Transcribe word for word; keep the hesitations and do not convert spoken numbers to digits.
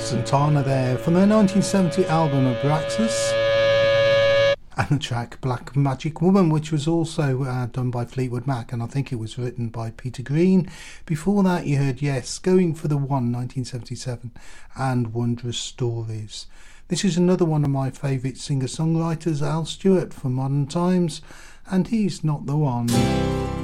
Santana there from their nineteen seventy album Abraxas, and the track Black Magic Woman, which was also uh, done by Fleetwood Mac, and I think it was written by Peter Green. Before that you heard Yes, Going for the One, nineteen seventy-seven, and Wondrous Stories. This is another one of my favourite singer-songwriters, Al Stewart from Modern Times, and He's Not the One.